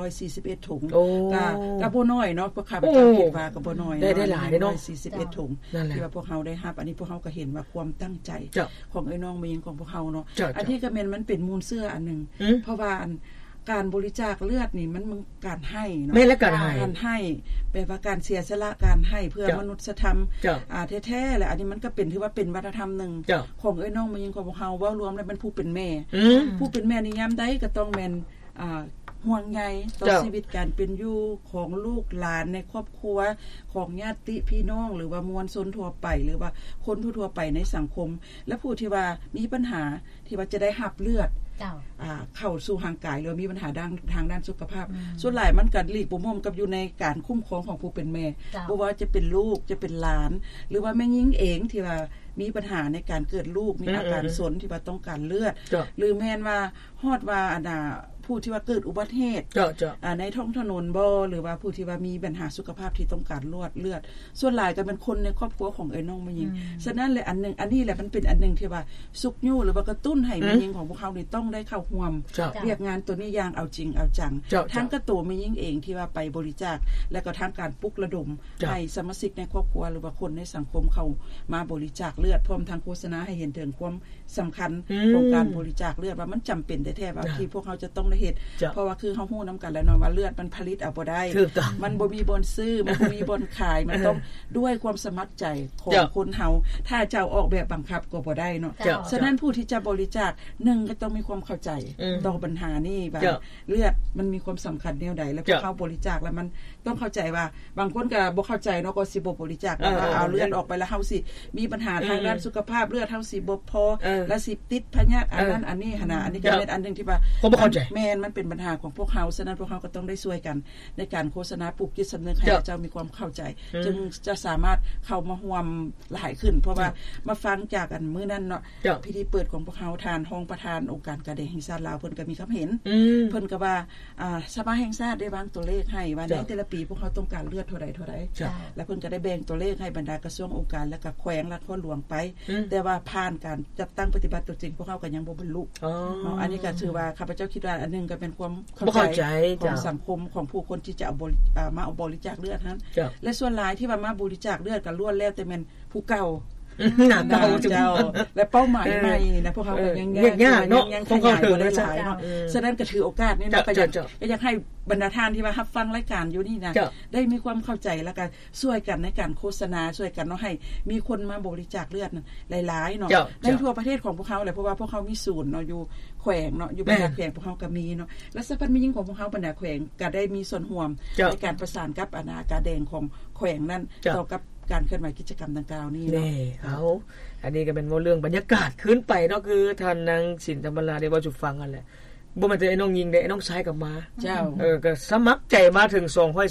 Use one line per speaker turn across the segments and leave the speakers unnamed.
141ถุงก็บ่น้อยเนาะพวกข้าพเจ้าคิดว่าก็บ่น้อย
ได้หลายเนาะ
141ถุงที่ว่าพวกเฮาได้รับอันนี้พวกเฮาก็เห็นว่าความตั้งใจของไอ้น้องแม่หญิงของพวกเฮาเนาะอันนี้ก็แม่นมันเป็นมูลเชื่ออันนึงเพราะว่าการบริจาคเลือดนี่มันการให้เนาะ
ไม่และการ
ให้แปลว่าการเสียสละการให้เพื่อมนุษยธรรมแท้ๆแหละอันนี้มันก็เป็นถือว่าเป็นวัฒนธรรมนึงของไอ้น้องแม่หญิงของพวกเฮาเว้ารวมแล้วเป็นผู้เป็นแม่ผู้เป็นแม่นี่ยามใดก็ต้องแม่นห่วงใยต่อชีวิตการเป็นอยู่ของลูกหลานในครอบครัวของญาติพี่น้องหรือว่ามวลชนทั่วไปหรือว่าคนทั่วไปในสังคมและผู้ที่ว่ามีปัญหาที่ว่าจะได้รับเลือดเข้าสู่ร่างกายหรือมีปัญหาทางด้านสุขภาพส่วนหลายมันก็หลีกบ่ม่อมกับอยู่ในการคุ้มครองของผู้เป็นแม่บ่ว่าจะเป็นลูกจะเป็นหลานหรือว่าแม่หญิงเองที่ว่ามีปัญหาในการเกิดลูกมีอาการสนที่ว่าต้องการเลือดหรือแม่นว่าฮอดว่าผู้ที่ว่าเกิดอุบัติเหตุในท้องถนนบ่หรือว่าผู้ที่ว่ามีปัญหาสุขภาพที่ต้องการเลือดส่วนหลายก็เป็นคนในครอบครัวของไอ้น้องแม่หญิงฉะนั้นเลยอันนี้แหละมันเป็นอันนึงที่ว่าสุกยู่หรือว่ากระตุ้นให้แม่หญิงของพวกเขานี่ต้องได้เข้าร่วมเรียกงานตัวนี้อย่างเอาจริงเอาจังทั้งกระตัวแม่หญิงเองที่ว่าไปบริจาคและก็ทั้งการปลุกระดมให้สมาชิกในครอบครัวหรือว่าคนในสังคมเขามาบริจาคเลือดพร้อมทั้งโฆษณาให้เห็นถึงความสำคัญของการบริจาคเลือดว่ามันจำเป็นแท้ๆว่าที่พวกเขาจะต้องได้เฮ็ดเพราะว่าคือเฮาฮู้นํากันแล้วเนาะว่าเลือดมันผลิตเอาบ่ได้มันบ่มีบ่อนซื้อมันบ่มีบ่อนขายมันต้องด้วยความสมัครใจของคนเฮาถ้าเจ้าออกแบบบังคับก็บ่ได้เนาะฉะนั้นผู้ที่จะบริจาค1ก็ต้องมีความเข้าใจต่อปัญหานี้ว่าเลือดมันมีความสำคัญแนวใดแล้วพวกเขาบริจาคแล้วมันต้องเข้าใจว่าบางคนก็บ่เข้าใจเนาะก็สิบ่บริจาคว่าเอาเลือดออกไปแล้วเฮาสิมีปัญหาทางด้านสุขภาพเลือดเฮาสิบ่พอและสิติดพยาธิอันนั้นอันนี้หั่นน่ะอันนี้ก็เป็นอันนึงที่ว่า
บ่เข้าใจ
แม่นมันเป็นปัญหาของพวกเฮาฉะนั้นพวกเฮาก็ต้องได้ช่วยกันในการโฆษณาปลุกจิตสำนึกให้เจ้ามีความเข้าใจจึงจะสามารถเข้ามาร่วมหลายขึ้นเพราะว่ามาฟังจากอันมื้อนั้นเนาะพิธีเปิดของพวกเฮาทานห้องประธานองค์การกระแดงแห่งชาติลาวเพิ่นก็มีคำเห็นเพิ่นก็ว่าสภาแห่งชาติได้วางตัวเลขให้ว่าในแต่ละปีพวกเขาต้องการเลือดเท่าใดแล้วเพิ่นก็ได้แบ่งตัวเลขให้บรรดากระทรวงองค์การและก็แขวงและข้อหลวงไปแต่ว่าผ่านการจัดตั้งปฏิบัติตัวจริงพวกเขาก็ยังบ่บรรลุอันนี้ก็ถือว่าข้าพเจ้าคิดว่าอันนึงก็เป็นความเข้าใจของสังคมของผู้คนที่จะเอามาเอาบริจาคเลือดนั้นและส่วนหลายที่ว่ามาบริจาคเลือดก็ล้วนแล้วแต่แม่นผู้เก่าเก่าเจ้าและเป้าหมายใหม่นะพวกเขาก็ยัง
ยากเนาะ
คงเขาได้หลายเนาะฉะนั้นก็ถือโอกาสนี้นะก็อยากให้บรรดาท่านที่ว่ารับฟังรายการอยู่นี่นะได้มีความเข้าใจแล้วก็ช่วยกันในการโฆษณาช่วยกันเนาะให้มีคนมาบริจาคเลือดหลายๆเนาะในทั่วประเทศของพวกเขาแหละเพราะว่าพวกเขามีศูนย์เนาะอยู่แขวงเนาะอยู่บรรดาแขวงพวกเขาก็มีเนาะและสภาพแม่หญิงของพวกเขาบรรดาแขวงก็ได้มีส่วนร่วมในการประสานกับอาณาการแดงของแขวงนั้นต่อกับการเคลื่อนไหวกิจกรรมดังกล่าวนี้เนาะ
อันนี้ก็เป็นเรื่องบรรยากาศขึ้นไปเนาะคือท่านนางสินธรรมราได้เว้าสู่ฟังกันแหละบ่แม่นแต่ไอ้น้องยิงได้ไอ้น้องชายก็มา
เจ้า
ก็สมัครใจมาถึง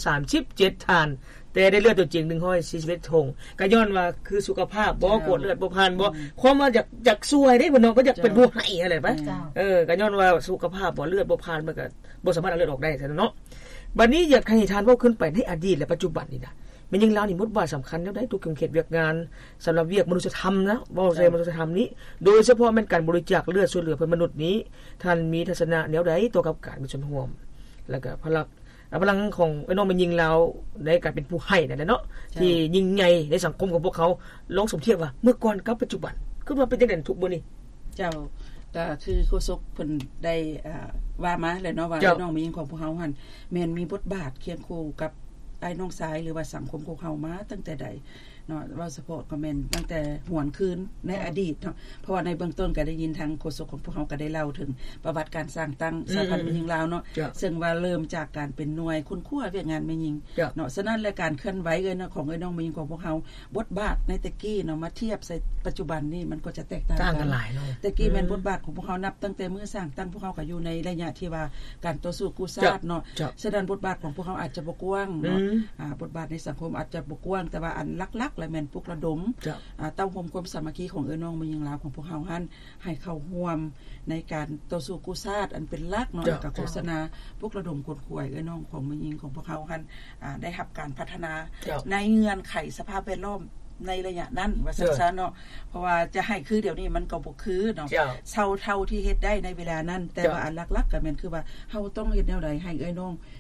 237ท่านแต่ได้เลือดตัวจริง141ธงก็ย้อนว่าคือสุขภาพบ่กดเลือดบ่ผ่านบ่ความว่าอยากช่วยเด้บ่น้องก็อยากเป็นผู้ให้อะไรปะก็ย้อนว่าสุขภาพบ่เลือดบ่ผ่านมันก็บ่สามารถเอาเลือดออกได้ซั่นเนาะบัดนี้อยากให้ท่านเว้าขึ้นไปในอดีตและปัจจุบันนี่นะมันยิ่งแล้วนี่บทบาทสําคัญแล้วได้ทุกเขตเวียกงานสําหรับเวียกมนุษยธรรมนะบ่ใช่มนุษยธรรมนี้โดยเฉพาะแม่นการบริจาคเลือดช่วยเหลือเพื่อนมนุษย์นี้ท่านมีทัศนะแนวใดต่อกับการมีส่วนร่วมแล้วก็พลังของไอ้น้องมันยิ่งแล้วในการเป็นผู้ให้นั่นแหละเนาะที่ยิ่งใหญ่ในสังคมของพวกเขาลองสมเทียบว่าเมื่อก่อนกับปัจจุบันคือว่าเป็นจังได๋ทุกมื้อนี้
เจ้าก็คือโฆษกเพิ่นได้ว่ามาแล้วเนาะว่าไอ้น้องมันยิ่งของพวกเฮาหั่นแม่นมีบทบาทเคียงคู่กับไอ้น้องสายหรือว่าสังคมของเฮามาตั้งแต่ใดเนาะว่าสปอร์ตก็แม่นตั้งแต่หวนคืนในอดีตเนาะเพราะว่าในเบื้องต้นก็ได้ยินทางโฆษกของพวกเฮาก็ได้เล่าถึงประวัติการสร้างตั้งสหพันธ์แม่หญิงลาวเนาะซึ่งว่าเริ่มจากการเป็นหน่วยคุณคั่วเวียกงานแม่หญิงเนาะฉะนั้นและการเคลื่อนไหวเนาะของไอ้น้องแม่หญิงของพวกเฮาบทบาทในตะกี้เนาะมาเทียบใส่ปัจจุบันนี่มันก็จะแตกต่าง
กันหลายเนาะ
ตะกี้แม่นบทบาทของพวกเฮานับตั้งแต่มื้อสร้างตั้งพวกเฮาก็อยู่ในระยะที่ว่าการต่อสู้กู้ชาติเนาะฉะนั้นบทบาทของพวกเฮาอาจจะบ่กว้างเนาะบทบาทในสังคมอาจจะบ่กว้างแต่ว่าอันหลักๆและแม่นปลุกระดมเต้าห่มความสามัคคีของน้องแม่หญิงลาวของพวกเฮาหั่นให้เข้าร่วมในการต่อสู้กู้ชาติอันเป็นหลักเนาะกับโฆษณาปลุกระดมคนข่วยน้องของแม่หญิงของพวกเฮาหั่นได้รับการพัฒนาในเงื่อนไขสภาพแวดล้อมในระยะนั้นว่าซั่นๆเนาะเพราะว่าจะให้คือเดี๋ยวนี้มันก็บ่คือเนาะเท่าที่เฮ็ดได้ในเวลานั้นแต่ว่าอันหลักๆก็แม่นคือว่าเฮาต้องเฮ็ดแนวใดให้น้อง